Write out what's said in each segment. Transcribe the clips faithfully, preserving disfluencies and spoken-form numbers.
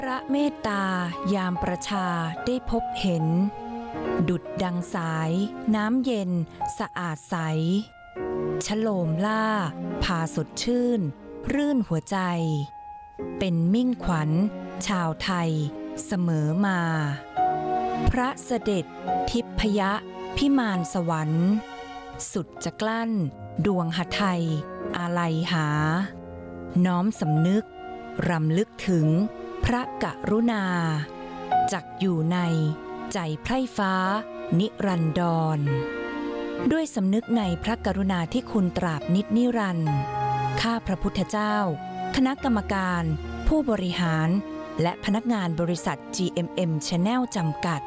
พระเมตตายามประชาได้พบเห็นดุจดังสายน้ำเย็นสะอาดใสชโลมล่าพาสดชื่นรื่นหัวใจเป็นมิ่งขวัญชาวไทยเสมอมาพระเสด็จทิพยพิมานสวรรค์สุดจะกลั้นดวงหทัยอาลัยหาน้อมสำนึกรำลึกถึงพระกรุณาจักอยู่ในใจไพร่ฟ้านิรันดรด้วยสำนึกในพระกรุณาที่คุณตราบนิจนิรันดร์ข้าพระพุทธเจ้าคณะกรรมการผู้บริหารและพนักงานบริษัท จี เอ็ม เอ็ม Channel จำกัด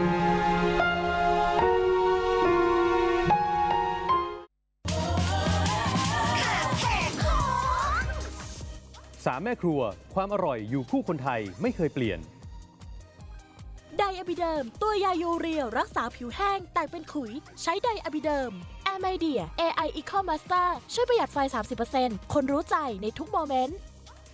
สามแม่ครัวความอร่อยอยู่คู่คนไทยไม่เคยเปลี่ยนไดอะบิเดิมตัวยายูเรียลรักษาผิวแห้งแตกเป็นขุยใช้ไดอะบิเดิมแอร์ไมเดีย เอ ไอ Eco Master ช่วยประหยัดไฟ สามสิบเปอร์เซ็นต์ คนรู้ใจในทุกโมเมนต์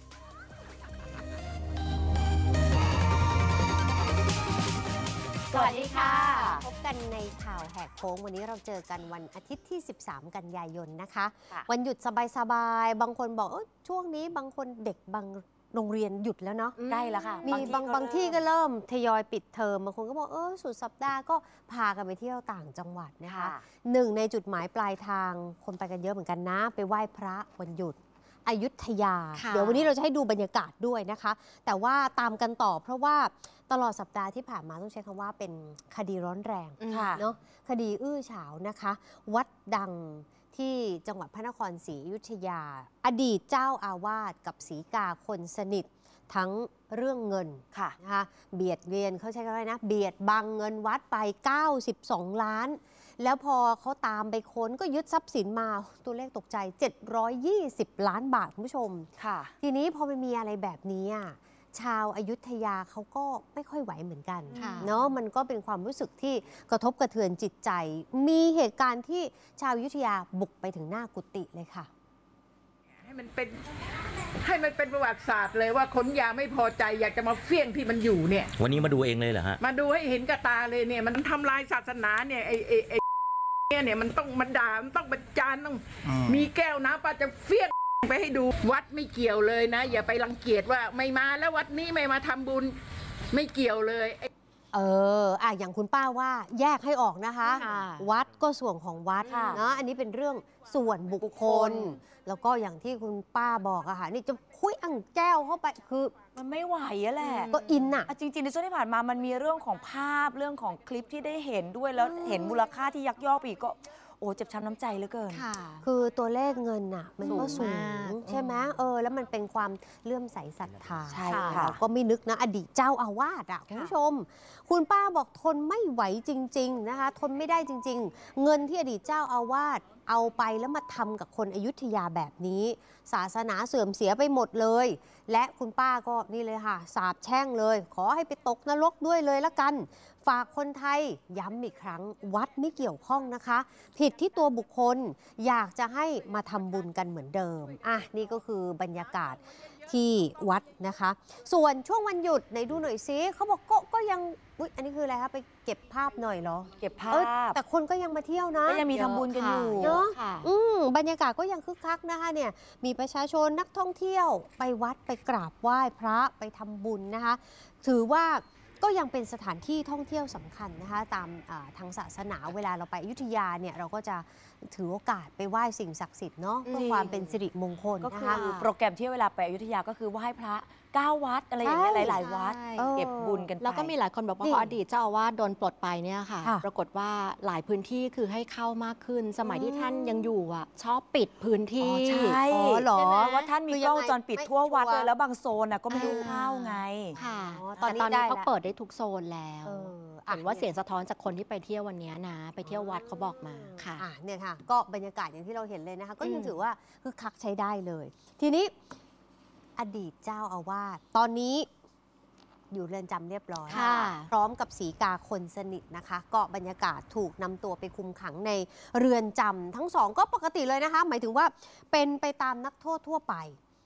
สวัสดีค่ะพบกันในข่าวแหกโค้งวันนี้เราเจอกันวันอาทิตย์ที่สิบสามกันยายนนะคะวันหยุดสบายๆบางคนบอกเออช่วงนี้บางคนเด็กบางโรงเรียนหยุดแล้วเนาะใกล้แล้วค่ะมีบางบางที่ก็เริ่มทยอยปิดเทอมบางคนก็บอกเออสุดสัปดาห์ก็พากันไปเที่ยวต่างจังหวัดนะคะหนึ่งในจุดหมายปลายทางคนไปกันเยอะเหมือนกันนะไปไหว้พระวันหยุดอยุธยาเดี๋ยววันนี้เราจะให้ดูบรรยากาศด้วยนะคะแต่ว่าตามกันต่อเพราะว่าตลอดสัปดาห์ที่ผ่านมาต้องใช้คำว่าเป็นคดีร้อนแรงเนาะคดีอื้อฉาวนะคะวัดดังที่จังหวัดพระนครศรีอยุธยาอดีตเจ้าอาวาสกับศรีกาคนสนิททั้งเรื่องเงินค่ะนะคะเบียดเบียนเขาใช้คำว่านะเบียดบังเงินวัดไปเก้าสิบสองล้านแล้วพอเขาตามไปค้นก็ยึดทรัพย์สินมาตัวเลขตกใจเจ็ดร้อยยี่สิบล้านบาทคุณผู้ชมค่ะทีนี้พอมันมีอะไรแบบนี้ชาวอยุธยาเขาก็ไม่ค่อยไหวเหมือนกันเนาะมันก็เป็นความรู้สึกที่กระทบกระเทือนจิตใจมีเหตุการณ์ที่ชาวอยุธยาบุกไปถึงหน้ากุฏิเลยค่ะให้มันเป็นให้มันเป็นประวัติศาสตร์เลยว่าคนยาไม่พอใจอยากจะมาเฟี้ยงที่มันอยู่เนี่ยวันนี้มาดูเองเลยเหรอฮะมาดูให้เห็นกับตาเลยเนี่ยมันทำลายศาสนาเนี่ยไอ้ไอ้ไอ้เนี่ยเนี่ยมันต้องมันด่ามันต้องประจานต้องมีแก้วน้ำปาจะเฟี้ยงไปให้ดูวัดไม่เกี่ยวเลยนะอย่าไปรังเกียจว่าไม่มาแล้ววัดนี้ไม่มาทำบุญไม่เกี่ยวเลยเอออ่ะอย่างคุณป้าว่าแยกให้ออกนะคะวัดก็ส่วนของวัดเนาะอันนี้เป็นเรื่องส่วนบุคคลแล้วก็อย่างที่คุณป้าบอกอะค่ะนี่จะคุยอังแก้วเข้าไปคือมันไม่ไหวอะแหละก็อินอะจริงๆในช่วงที่ผ่านมามันมีเรื่องของภาพเรื่องของคลิปที่ได้เห็นด้วยแล้วเห็นมูลค่าที่ยักยอกไปอีกก็โอ้เจ็บช้ำน้ำใจเหลือเกินคือตัวเลขเงินน่ะมันก็สูงใช่ไหมเออแล้วมันเป็นความเลื่อมใสศรัทธาใช่ค่ะก็ไม่นึกนะอดีตเจ้าอาวาสอ่ะคุณผู้ชมคุณป้าบอกทนไม่ไหวจริงๆนะคะทนไม่ได้จริงๆเงินที่อดีตเจ้าอาวาสเอาไปแล้วมาทำกับคนอยุธยาแบบนี้ศาสนาเสื่อมเสียไปหมดเลยและคุณป้าก็นี่เลยค่ะสาปแช่งเลยขอให้ไปตกนรกด้วยเลยละกันฝากคนไทยย้ำอีกครั้งวัดไม่เกี่ยวข้องนะคะผิดที่ตัวบุคคลอยากจะให้มาทำบุญกันเหมือนเดิมอ่ะนี่ก็คือบรรยากาศที่วัดนะคะส่วนช่วงวันหยุดไหนดูหน่อยซิเขาบอกก็ก็ยังอุ๊ยอันนี้คืออะไรคะไปเก็บภาพหน่อยเหรอเก็บภาพแต่คนก็ยังมาเที่ยวนะก็ยังมีทำบุญกันอยู่เนาะอืมบรรยากาศก็ยังคึกคักนะคะเนี่ยมีประชาชนนักท่องเที่ยวไปวัดไปกราบไหว้พระไปทำบุญนะคะถือว่าก็ยังเป็นสถานที่ท่องเที่ยวสำคัญนะคะตามทางศาสนาเวลาเราไปอยุธยาเนี่ยเราก็จะถือโอกาสไปไหว้สิ่งศักดิ์สิทธิ์เนาะเพื่อความเป็นสิริมงคลก็คือโปรแกรมที่เวลาไปอยุธยาก็คือไหว้พระเก้าวัดอะไรอย่างเงี้ยหลายๆวัดเก็บบุญกันไปแล้วก็มีหลายคนบอกว่าพออดีตเจ้าอาวาสโดนปลดไปเนี่ยค่ะปรากฏว่าหลายพื้นที่คือให้เข้ามากขึ้นสมัยที่ท่านยังอยู่อ่ะชอบปิดพื้นที่ใช่หรอว่าท่านมีกล้องวงจรปิดทั่ววัดเลยแล้วบางโซนน่ะก็ไม่รู้เข้าไงค่ะตอนนี้เขาเปิดได้ทุกโซนแล้วเห็นว่าเสียงสะท้อนจากคนที่ไปเที่ยววันนี้นะไปเที่ยววัดเขาบอกมาค่ะเนี่ยค่ะก็บรรยากาศอย่างที่เราเห็นเลยนะคะก็ยังถือว่าคือคักใช้ได้เลยทีนี้อดีตเจ้าอาวาสตอนนี้อยู่เรือนจำเรียบร้อยพร้อมกับศรีกาคนสนิทนะคะก็บรรยากาศถูกนำตัวไปคุมขังในเรือนจำทั้งสองก็ปกติเลยนะคะหมายถึงว่าเป็นไปตามนักโทษทั่วไป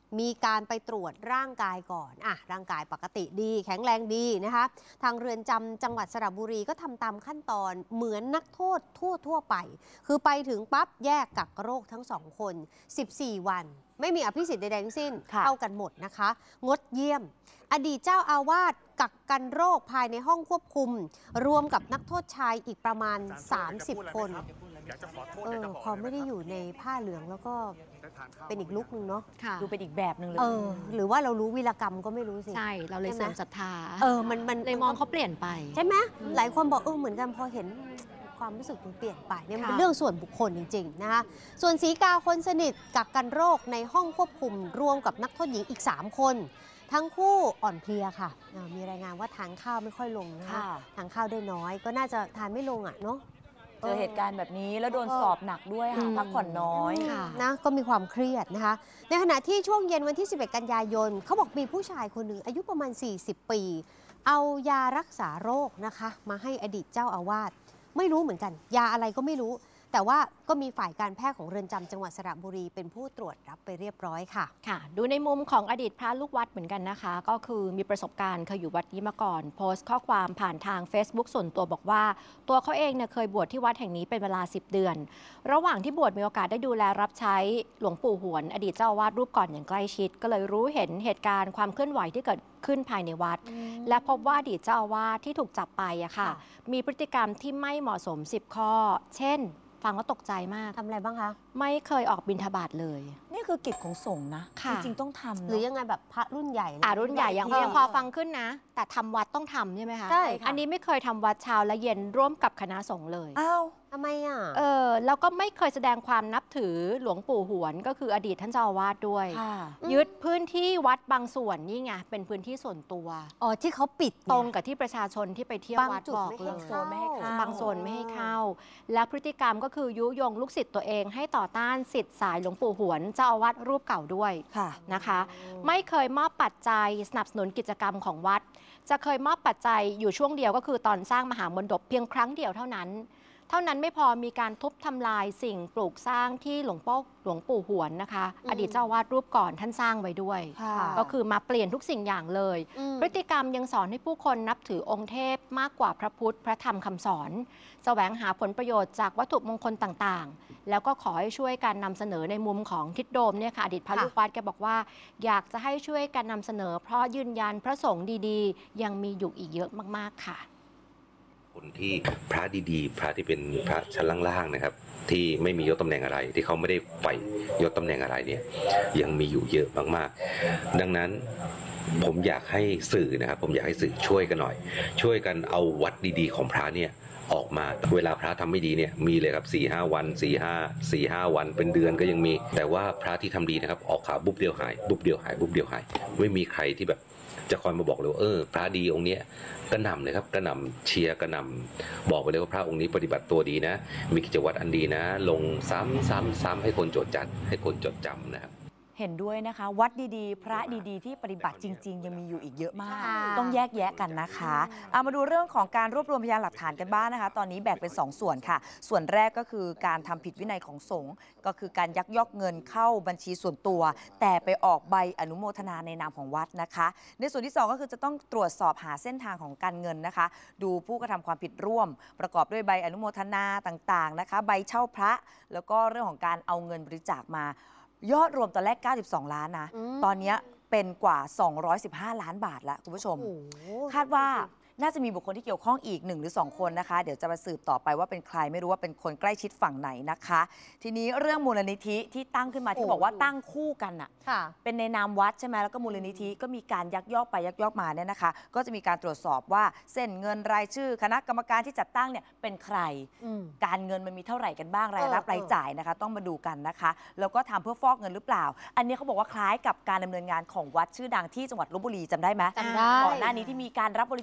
มีการไปตรวจร่างกายก่อนอ่ะร่างกายปกติดีแข็งแรงดีนะคะทางเรือนจำจังหวัดสระบุรีก็ทำตามขั้นตอนเหมือนนักโทษทั่วทั่วไปคือไปถึงปั๊บแยกกักโรคทั้งสองคนสิบสี่วันไม่มีอภิสิทธิ์ใดๆทั้งสิ้นเท่ากันหมดนะคะงดเยี่ยมอดีตเจ้าอาวาสกักกันโรคภายในห้องควบคุมรวมกับนักโทษชายอีกประมาณสามสิบคนเออพอไม่ได้อยู่ในผ้าเหลืองแล้วก็เป็นอีกลุกนึงเนาะดูเป็นอีกแบบหนึ่งเลยเออหรือว่าเรารู้วีรกรรมก็ไม่รู้สิใช่เราเลยเสริมศรัทธาเออมันมันเลยมองเขาเปลี่ยนไปใช่ไหมหลายคนบอกเออเหมือนกันพอเห็นความรู้สึกมันเปลี่ยนไปเนี่ยมันเป็นเรื่องส่วนบุคคลจริงๆนะคะส่วนศรีกาคนสนิทกักกันโรคในห้องควบคุมรวมกับนักโทษหญิงอีกสามคนทั้งคู่อ่อนเพลียค่ะมีรายงานว่าทานข้าวไม่ค่อยลงนะคะทานข้าวได้น้อยก็น่าจะทานไม่ลงอ่ะเนาะเจอเหตุการณ์แบบนี้แล้วโดนสอบหนักด้วยค่ะพักผ่อนน้อยนะก็มีความเครียดนะคะในขณะที่ช่วงเย็นวันที่สิบเอ็ดกันยายนเขาบอกมีผู้ชายคนหนึ่งอายุประมาณสี่สิบปีเอายารักษาโรคนะคะมาให้อดีตเจ้าอาวาสไม่รู้เหมือนกันยาอะไรก็ไม่รู้แต่ว่าก็มีฝ่ายการแพทย์ของเรือนจำจังหวัดสระบุรีเป็นผู้ตรวจรับไปเรียบร้อยค่ะค่ะดูในมุมของอดีตพระลูกวัดเหมือนกันนะคะก็คือมีประสบการณ์เคยอยู่วัดนี้มาก่อนโพสต์ข้อความผ่านทาง Facebook ส่วนตัวบอกว่าตัวเขาเองเนี่ยเคยบวชที่วัดแห่งนี้เป็นเวลาสิบเดือนระหว่างที่บวชมีโอกาสได้ดูแลรับใช้หลวงปู่หวนอดีตเจ้าอาวาสรูปก่อนอย่างใกล้ชิดก็เลยรู้เห็นเหตุการณ์ความเคลื่อนไหวที่เกิดขึ้นภายในวัดและพบว่าอดีตเจ้าอาวาสที่ถูกจับไปอะค่ะมีพฤติกรรมที่ไม่เหมาะสมสิบข้อเช่นฟังแล้วตกใจมากทำอะไรบ้างคะไม่เคยออกบิณฑบาตเลยนี่คือกิจของสงฆ์นะจริงๆต้องทำหรือยังไงแบบพระรุ่นใหญ่อ่ารุ่นใหญ่ยังยังพอฟังขึ้นนะแต่ทำวัดต้องทำใช่ไหมคะใช่อันนี้ไม่เคยทำวัดเช้าและเย็นร่วมกับคณะสงฆ์เลยอ้าวทำไมอ่ะเออแล้วก็ไม่เคยแสดงความนับถือหลวงปู่หวนก็คืออดีตท่านเจ้าอาวาสด้วยยึดพื้นที่วัดบางส่วนนี่ไงเป็นพื้นที่ส่วนตัวอ๋อที่เขาปิดตรงกับที่ประชาชนที่ไปเที่ยววัดบอกเลยบางโซนไม่ให้เข้าและพฤติกรรมก็คือยุยงลูกศิษย์ตัวเองให้ต่อต้านศิษย์สายหลวงปู่หวนเจ้าอาวาสรูปเก่าด้วยนะคะไม่เคยมอบปัจจัยสนับสนุนกิจกรรมของวัดจะเคยมอบปัจจัยอยู่ช่วงเดียวก็คือตอนสร้างมหามณฑปเพียงครั้งเดียวเท่านั้นเท่านั้นไม่พอมีการทุบทำลายสิ่งปลูกสร้างที่หลวงพ่อหลวงปู่หวนนะคะอดีตเจ้าอาวาสรูปก่อนท่านสร้างไว้ด้วยก็คือมาเปลี่ยนทุกสิ่งอย่างเลยพฤติกรรมยังสอนให้ผู้คนนับถือองค์เทพมากกว่าพระพุทธพระธรรมคำสอนแสวงหาผลประโยชน์จากวัตถุมงคลต่างๆแล้วก็ขอให้ช่วยการนำเสนอในมุมของทิศโดมเนี่ยค่ะอดีตพระลูกวัดแกบอกว่าอยากจะให้ช่วยการนำเสนอเพราะยืนยันพระสงฆ์ดีๆยังมีอยู่อีกเยอะมากๆค่ะคนที่พระดีๆพระที่เป็นพระชั้นล่างๆนะครับที่ไม่มียศตำแหน่งอะไรที่เขาไม่ได้ใฝ่ยศตำแหน่งอะไรเนี่ยยังมีอยู่เยอะมากๆดังนั้นผมอยากให้สื่อนะครับผมอยากให้สื่อช่วยกันหน่อยช่วยกันเอาวัดดีๆของพระเนี่ยออกมาเวลาพระทำไม่ดีเนี่ยมีเลยครับสี่ห้าวันสี่ห้าสี่ห้าวันเป็นเดือนก็ยังมีแต่ว่าพระที่ทำดีนะครับออกข่าวบุ๊บเดียวหายบุ๊บเดียวหายบุ๊บเดียวหายไม่มีใครที่แบบจะคอยมาบอกเลยว่าเออพระดีองค์เนี้ยกระหน่ำเลยครับกระหน่ำเชียร์กระหน่ำบอกไปเลยว่าพระองค์นี้ปฏิบัติตัวดีนะมีกิจวัตรอันดีนะลงซ้ำซ้ำซ้ำให้คนจดจำให้คนจดจำนะครับเห็นด้วยนะคะวัดดีๆพระดีๆที่ปฏิบัติจริงๆยังมีอยู่อีกเยอะมากต้องแยกแยะกันนะคะเอามาดูเรื่องของการรวบรวมพยานหลักฐานกันบ้างนะคะตอนนี้แบ่งเป็นสองส่วนค่ะส่วนแรกก็คือการทำผิดวินัยของสงฆ์ก็คือการยักยอกเงินเข้าบัญชีส่วนตัวแต่ไปออกใบอนุโมทนาในนามของวัดนะคะในส่วนที่สองก็คือจะต้องตรวจสอบหาเส้นทางของการเงินนะคะดูผู้กระทำความผิดร่วมประกอบด้วยใบอนุโมทนาต่างๆนะคะใบเช่าพระแล้วก็เรื่องของการเอาเงินบริจาคมายอดรวมตอนแรกเก้าสิบสองล้านนะตอนนี้เป็นกว่าสองร้อยสิบห้าล้านบาทแล้วคุณผู้ชมคาดว่าน่าจะมีบุคคลที่เกี่ยวข้องอีกหนึ่งหรือสองคนนะคะเดี๋ยวจะมาสืบต่อไปว่าเป็นใครไม่รู้ว่าเป็นคนใกล้ชิดฝั่งไหนนะคะทีนี้เรื่องมูลนิธิที่ตั้งขึ้นมาที่บอกว่าตั้งคู่กันอ่ะเป็นในนามวัดใช่ไหมแล้วก็มูลนิธิก็มีการยักยอกไปยักยอกมาเนี่ยนะคะก็จะมีการตรวจสอบว่าเส้นเงินรายชื่อคณะกรรมการที่จัดตั้งเนี่ยเป็นใครการเงินมันมีเท่าไหร่กันบ้างรายรับรายจ่ายนะคะต้องมาดูกันนะคะแล้วก็ทำเพื่อฟอกเงินหรือเปล่าอันนี้เขาบอกว่าคล้ายกับการดำเนินงานของวัดชื่อดังที่จังหวัดลพบุรีจำได้ไหมจำได้ก่อนหน้านี้ที่มีการรับบริจาคแต่ว่า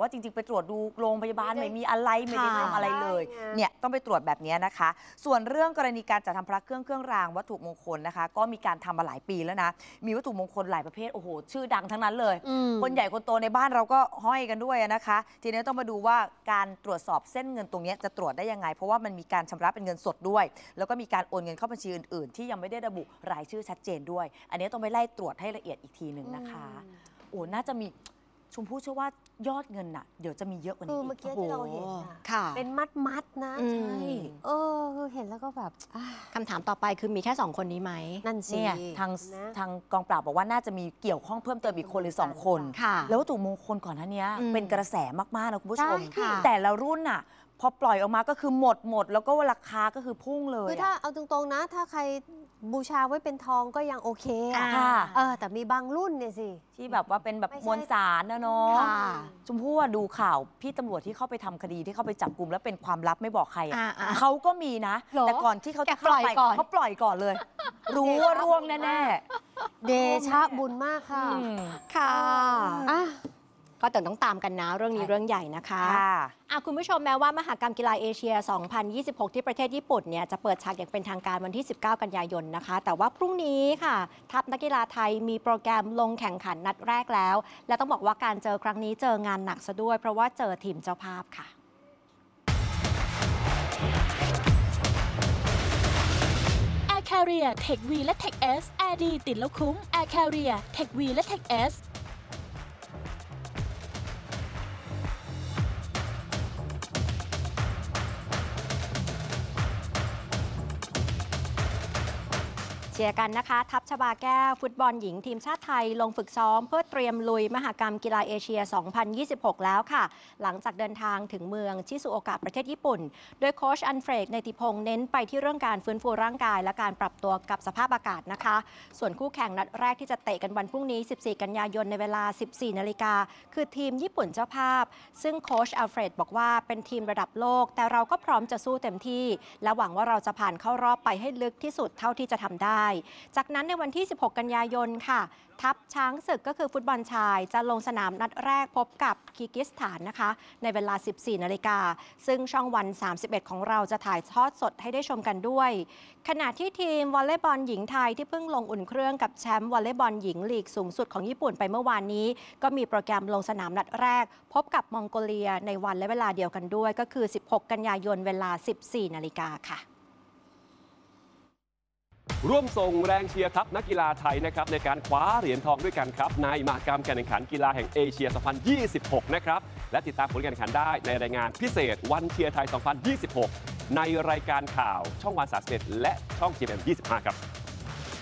ว่าจริงๆไปตรวจดูโรงพยาบาลไม่มีอะไรไม่ได้ทำอะไรเลยเนี่ยต้องไปตรวจแบบนี้นะคะ ส่วนเรื่องกรณีการจัดทำพระเครื่องเครื่องรางวัตถุมงคลนะคะก็มีการทำมาหลายปีแล้วนะมีวัตถุมงคลหลายประเภทโอ้โหชื่อดังทั้งนั้นเลยคนใหญ่คนโตในบ้านเราก็ห้อยกันด้วยนะคะทีนี้ต้องมาดูว่าการตรวจสอบเส้นเงินตรงนี้จะตรวจได้ยังไงเพราะว่ามันมีการชำระเป็นเงินสดด้วยแล้วก็มีการโอนเงินเข้าบัญชีอื่นๆที่ยังไม่ได้ระบุรายชื่อชัดเจนด้วยอันนี้ต้องไปไล่ตรวจให้ละเอียดอีกทีหนึ่งนะคะโอ้น่าจะมีชมพู่เชื่อว่ายอดเงินน่ะเดี๋ยวจะมีเยอะกว่านี้คือเมื่อกี้ที่เราเห็นเป็นมัดมัดนะใช่เออคือเห็นแล้วก็แบบคำถามต่อไปคือมีแค่สองคนนี้ไหมนั่นสิทางทางกองปราบบอกว่าน่าจะมีเกี่ยวข้องเพิ่มเติมอีกคนหรือสองคนแล้ววัตถุมงคลก่อนหน้านี้เป็นกระแสมากๆนะคุณผู้ชมแต่ละรุ่นน่ะพอปล่อยออกมาก็คือหมดหมดแล้วก็ราคาก็คือพุ่งเลยคือถ้าเอาตรงๆนะถ้าใครบูชาไว้เป็นทองก็ยังโอเคอะเออแต่มีบางรุ่นเนี่ยสิที่แบบว่าเป็นแบบมวลสารนะเนาะชมพู่ดูข่าวพี่ตำรวจที่เข้าไปทำคดีที่เข้าไปจับกลุ่มแล้วเป็นความลับไม่บอกใครอ่ะเขาก็มีนะแต่ก่อนที่เขาจะเข้าไปเขาปล่อยก่อนเลย รู้ว่าร่วงแน่ๆเดชะบุญมากค่ะค่ะก็แต่ต้องตามกันนะเรื่องนี้เรื่องใหญ่นะคะอ่ะคุณผู้ชมแม้ว่ามหกรรมกีฬาเอเชีย สองพันยี่สิบหก ที่ประเทศญี่ปุ่นเนี่ยจะเปิดฉากอย่างเป็นทางการวันที่ สิบเก้า กันยายนนะคะแต่ว่าพรุ่งนี้ค่ะทัพนักกีฬาไทยมีโปรแกรมลงแข่งขันนัดแรกแล้วและต้องบอกว่าการเจอครั้งนี้เจองานหนักซะด้วยเพราะว่าเจอทีมเจ้าภาพค่ะ Air Carrier Tech V และ Tech S Air ดีติดแล้วคุ้ม Air Carrier Tech V และ Tech S เชียร์กันนะคะทัพชบาแก้วฟุตบอลหญิงทีมชาติไทยลงฝึกซ้อมเพื่อเตรียมลุยมหกรรมกีฬาเอเชีย สองพันยี่สิบหก แล้วค่ะหลังจากเดินทางถึงเมืองชิซุโอกะประเทศญี่ปุ่นโดยโค้ชอันเฟรดเนติพงษ์เน้นไปที่เรื่องการฟื้นฟูร่างกายและการปรับตัวกับสภาพอากาศนะคะส่วนคู่แข่งนัดแรกที่จะเตะกันวันพรุ่งนี้สิบสี่กันยายนในเวลา สิบสี่นาฬิกาคือทีมญี่ปุ่นเจ้าภาพซึ่งโค้ชอันเฟรดบอกว่าเป็นทีมระดับโลกแต่เราก็พร้อมจะสู้เต็มที่และหวังว่าเราจะผ่านเข้ารอบไปให้ลึกที่สุดเท่าที่จะทำได้จากนั้นในวันที่ สิบหก กันยายนค่ะทัพช้างศึกก็คือฟุตบอลชายจะลงสนามนัดแรกพบกับคีร์กิสถานนะคะในเวลา สิบสี่นาฬิกาซึ่งช่องวัน สามสิบเอ็ด ของเราจะถ่ายทอดสดให้ได้ชมกันด้วยขณะที่ทีมวอลเลย์บอลหญิงไทยที่เพิ่งลงอุ่นเครื่องกับแชมป์วอลเลย์บอลหญิงลีกสูงสุดของญี่ปุ่นไปเมื่อวานนี้ก็มีโปรแกรมลงสนามนัดแรกพบกับมองโกเลียในวันและเวลาเดียวกันด้วยก็คือ สิบหก กันยายนเวลา สิบสี่นาฬิกาค่ะร่วมส่งแรงเชียร์ทัพนักกีฬาไทยนะครับในการคว้าเหรียญทองด้วยกันครับในมหกรรมการแข่งขันกีฬาแห่งเอเชีย สองพันยี่สิบหก นะครับและติดตามผลการแข่งขันได้ในรายงานพิเศษวันเชียร์ไทย สองพันยี่สิบหก ในรายการข่าวช่องวันสามสิบเอ็ดและช่อง จี เอ็ม ยี่สิบห้า ครับ